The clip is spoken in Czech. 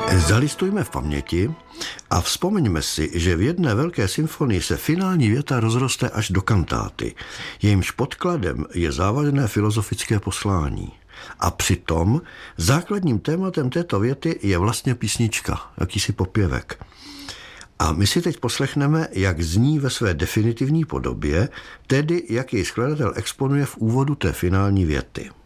Zalistujme v paměti a vzpomeňme si, že v jedné velké symfonii se finální věta rozroste až do kantáty. Jejímž podkladem je závažné filozofické poslání. A přitom základním tématem této věty je vlastně písnička, jakýsi popěvek. A my si teď poslechneme, jak zní ve své definitivní podobě, tedy jak jej skladatel exponuje v úvodu té finální věty.